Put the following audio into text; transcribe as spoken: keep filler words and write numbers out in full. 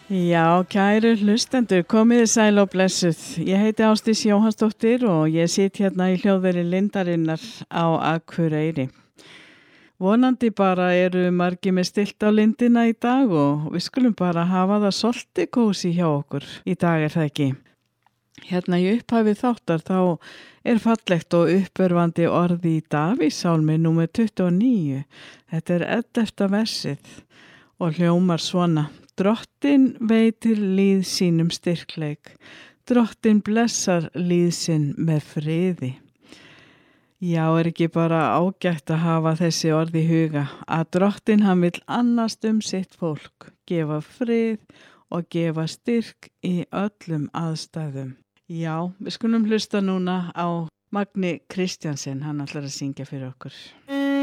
Já, kæru hlustendur, komiði sæl og blessuð. Ég heiti Ásdís Jóhannsdóttir og ég sit hérna í hljóðveri Lindarinnar á Akureyri. Vonandi bara eru margir með stilt á lindina í dag og við skulum bara hafa það svolítið kósí hjá okkur. Í dag er það ekki. Hérna í upphafi þáttar þá er fallegt og uppörvandi orði í Davíðssálmi númer tuttugu og níu. Þetta er ellefta versið og hljómar svona. Drottin veitir líð sínum styrkleik. Drottin blessar líð sinn með friði. Já, er ekki bara ágætt að hafa þessi orð í huga að drottin hann vill annast um sitt fólk, gefa frið og gefa styrk í öllum aðstæðum. Já, við skulum hlusta núna á Magni Kristjansen, hann ætlar að syngja fyrir okkur.